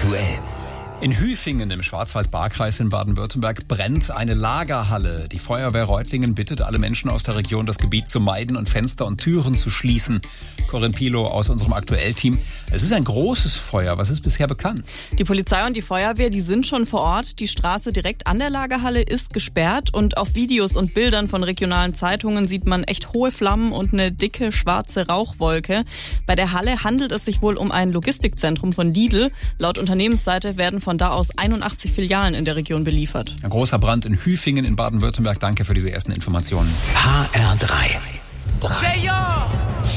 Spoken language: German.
aktuell. In Hüfingen im Schwarzwald-Baar-Kreis in Baden-Württemberg brennt eine Lagerhalle. Die Feuerwehr Reutlingen bittet alle Menschen aus der Region, das Gebiet zu meiden und Fenster und Türen zu schließen. Corinne Pilo aus unserem Aktuell-Team. Es ist ein großes Feuer. Was ist bisher bekannt? Die Polizei und die Feuerwehr, die sind schon vor Ort. Die Straße direkt an der Lagerhalle ist gesperrt und auf Videos und Bildern von regionalen Zeitungen sieht man echt hohe Flammen und eine dicke schwarze Rauchwolke. Bei der Halle handelt es sich wohl um ein Logistikzentrum von Lidl. Laut Unternehmensseite werden von da aus 81 Filialen in der Region beliefert. Ein großer Brand in Hüfingen in Baden-Württemberg. Danke für diese ersten Informationen. HR3.